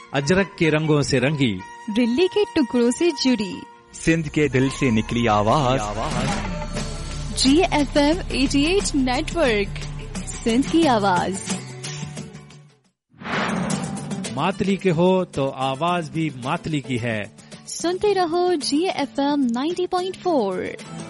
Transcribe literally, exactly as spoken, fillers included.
अजरक के रंगों से रंगी, दिल्ली के टुकड़ों से जुड़ी, सिंध के दिल से निकली आवाज, जी एफ एम अठासी नेटवर्क, सिंध की आवाज। मातली के हो तो आवाज भी मातली की है। सुनते रहो जी एफ एम नब्बे पॉइंट चार।